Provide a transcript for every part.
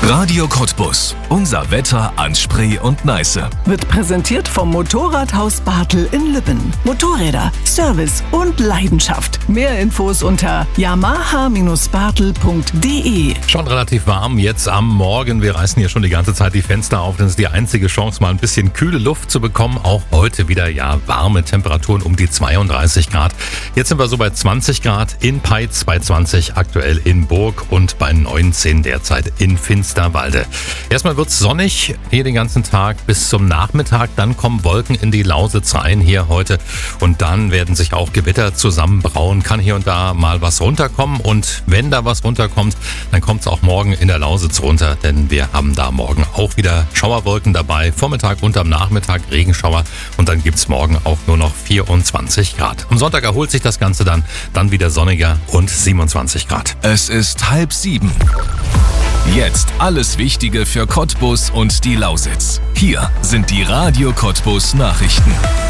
Radio Cottbus. Unser Wetter an Spree und Neiße. Wird präsentiert vom Motorradhaus Bartel in Lübben. Motorräder, Service und Leidenschaft. Mehr Infos unter yamaha-bartel.de. Schon relativ warm jetzt am Morgen. Wir reißen hier schon die ganze Zeit die Fenster auf. Das ist die einzige Chance, mal ein bisschen kühle Luft zu bekommen. Auch heute wieder warme Temperaturen um die 32 Grad. Jetzt sind wir so bei 20 Grad in Peitz, bei 20 aktuell in Burg und bei 19 derzeit in Finsterwalde. Erstmal wird es sonnig hier den ganzen Tag bis zum Nachmittag. Dann kommen Wolken in die Lausitz rein hier heute. Und dann werden sich auch Gewitter zusammenbrauen. Kann hier und da mal was runterkommen. Und wenn da was runterkommt, dann kommt es auch morgen in der Lausitz runter. Denn wir haben da morgen auch wieder Schauerwolken dabei. Vormittag und am Nachmittag Regenschauer. Und dann gibt es morgen auch nur noch 24 Grad. Am Sonntag erholt sich das Ganze dann wieder sonniger und 27 Grad. Es ist 6:30. Jetzt alles Wichtige für Cottbus und die Lausitz. Hier sind die Radio Cottbus Nachrichten.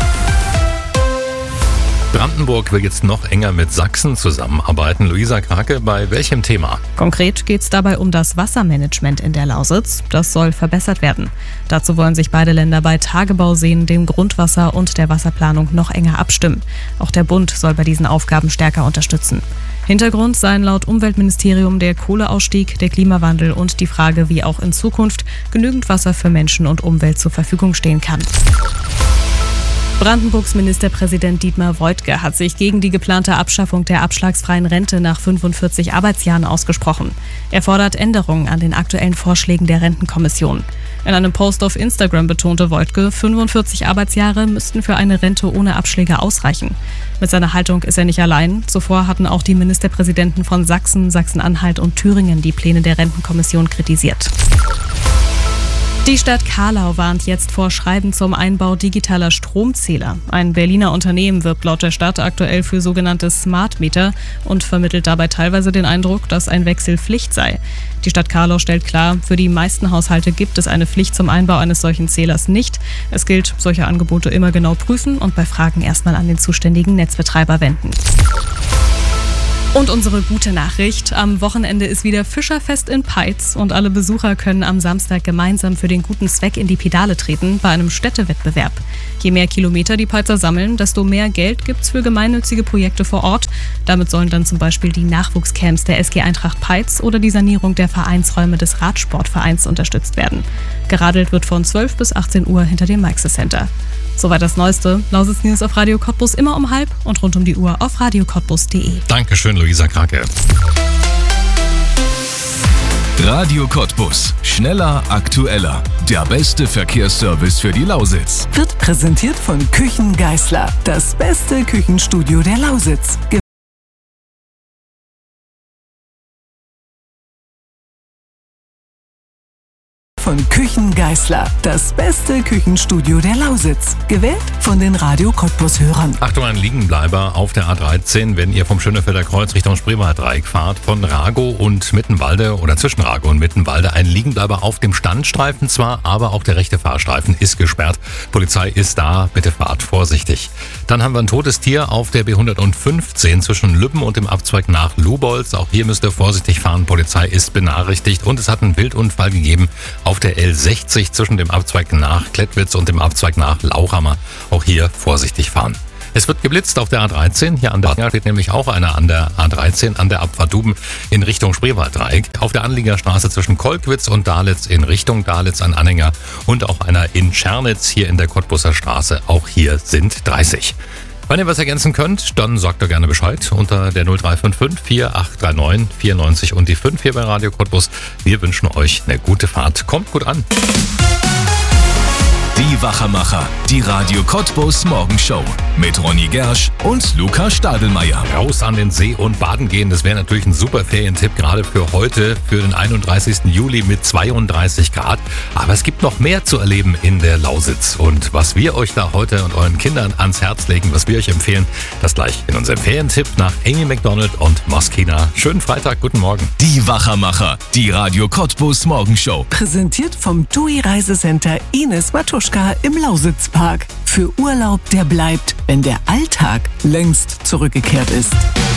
Brandenburg will jetzt noch enger mit Sachsen zusammenarbeiten. Luisa Krake, bei welchem Thema? Konkret geht es dabei um das Wassermanagement in der Lausitz. Das soll verbessert werden. Dazu wollen sich beide Länder bei Tagebauseen, dem Grundwasser und der Wasserplanung noch enger abstimmen. Auch der Bund soll bei diesen Aufgaben stärker unterstützen. Hintergrund seien laut Umweltministerium der Kohleausstieg, der Klimawandel und die Frage, wie auch in Zukunft genügend Wasser für Menschen und Umwelt zur Verfügung stehen kann. Brandenburgs Ministerpräsident Dietmar Woidke hat sich gegen die geplante Abschaffung der abschlagsfreien Rente nach 45 Arbeitsjahren ausgesprochen. Er fordert Änderungen an den aktuellen Vorschlägen der Rentenkommission. In einem Post auf Instagram betonte Woidke, 45 Arbeitsjahre müssten für eine Rente ohne Abschläge ausreichen. Mit seiner Haltung ist er nicht allein. Zuvor hatten auch die Ministerpräsidenten von Sachsen, Sachsen-Anhalt und Thüringen die Pläne der Rentenkommission kritisiert. Die Stadt Carlau warnt jetzt vor Schreiben zum Einbau digitaler Stromzähler. Ein Berliner Unternehmen wirbt laut der Stadt aktuell für sogenannte Smart Meter und vermittelt dabei teilweise den Eindruck, dass ein Wechsel Pflicht sei. Die Stadt Carlau stellt klar, für die meisten Haushalte gibt es eine Pflicht zum Einbau eines solchen Zählers nicht. Es gilt, solche Angebote immer genau prüfen und bei Fragen erstmal an den zuständigen Netzbetreiber wenden. Und unsere gute Nachricht, am Wochenende ist wieder Fischerfest in Peitz und alle Besucher können am Samstag gemeinsam für den guten Zweck in die Pedale treten bei einem Städtewettbewerb. Je mehr Kilometer die Peitzer sammeln, desto mehr Geld gibt's für gemeinnützige Projekte vor Ort. Damit sollen dann zum Beispiel die Nachwuchscamps der SG Eintracht Peitz oder die Sanierung der Vereinsräume des Radsportvereins unterstützt werden. Geradelt wird von 12 bis 18 Uhr hinter dem Maxe Center. Soweit das Neueste. Lausitz News auf Radio Cottbus immer um 12 und rund um die Uhr auf radiocottbus.de. Dankeschön, Luisa Krake. Radio Cottbus. Schneller, aktueller. Der beste Verkehrsservice für die Lausitz. Wird präsentiert von Küchen Geißler. Das beste Küchenstudio der Lausitz. Von Küchen Geißler. Das beste Küchenstudio der Lausitz. Gewählt von den Radio Cottbus-Hörern. Achtung, ein Liegenbleiber auf der A13, wenn ihr vom Schönefelder Kreuz Richtung Spreewald-Dreieck fahrt, von Ragow und Mittenwalde oder zwischen Ragow und Mittenwalde. Ein Liegenbleiber auf dem Standstreifen zwar, aber auch der rechte Fahrstreifen ist gesperrt. Polizei ist da, bitte fahrt vorsichtig. Dann haben wir ein totes Tier auf der B115 zwischen Lübben und dem Abzweig nach Lubolz. Auch hier müsst ihr vorsichtig fahren, Polizei ist benachrichtigt. Und es hat einen Wildunfall gegeben auf der L60 zwischen dem Abzweig nach Klettwitz und dem Abzweig nach Lauchhammer. Auch hier vorsichtig fahren. Es wird geblitzt auf der A13. Hier an der steht nämlich auch einer an der A13 an der Abfahrt Duben in Richtung Spreewald-Dreieck. Auf der Anliegerstraße zwischen Kolkwitz und Dahletz in Richtung Dahletz ein Anhänger und auch einer in Schernitz hier in der Cottbuser Straße. Auch hier sind 30. Wenn ihr was ergänzen könnt, dann sagt doch gerne Bescheid unter der 0355 4839 94 und die 5 hier bei Radio Cottbus. Wir wünschen euch eine gute Fahrt. Kommt gut an. Die Wachermacher, die Radio Cottbus Morgenshow mit Ronny Gersch und Luca Stadelmeier. Raus an den See und baden gehen, das wäre natürlich ein super Ferientipp, gerade für heute, für den 31. Juli mit 32 Grad. Aber es gibt noch mehr zu erleben in der Lausitz. Und was wir euch da heute und euren Kindern ans Herz legen, was wir euch empfehlen, das gleich in unserem Ferientipp nach Amy Macdonald und Moskina. Schönen Freitag, guten Morgen. Die Wachermacher, die Radio Cottbus Morgenshow. Präsentiert vom TUI Reisecenter Ines Matuschka im Lausitzpark. Für Urlaub, der bleibt, wenn der Alltag längst zurückgekehrt ist.